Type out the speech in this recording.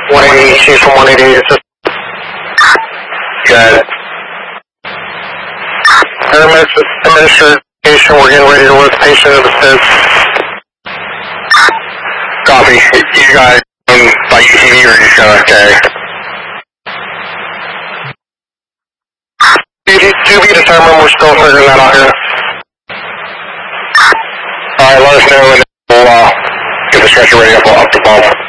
180, Chief from 188. Good. Administration, we're getting ready to lift patient into the SIS. Copy. You guys by UTV or just gonna carry? To be determined, we're still figuring that out here. Alright, let us know and then we'll get the stretcher ready up to bump.